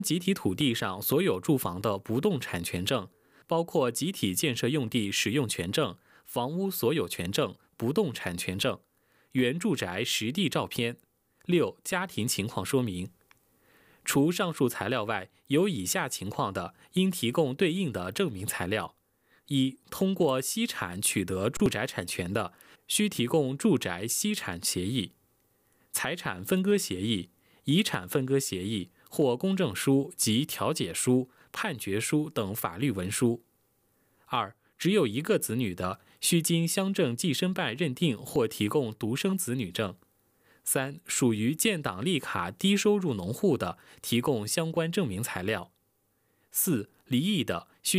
集体土地上所有住房的不动产权证，包括集体建设用地使用权证、房屋所有权证、不动产权证、原住宅实地照片。6、家庭情况说明。除上述材料外，有以下情况的，应提供对应的证明材料：一、通过析产取得住宅产权的，需提供住宅析产协议、财产分割协议、遗产分割协议或公证书及调解书、判决书等法律文书。2、只有一个子女的，需经乡镇计生办认定或提供独生子女证。3、属于建档立卡低收入农户的，提供相关证明材料。4、离异的，需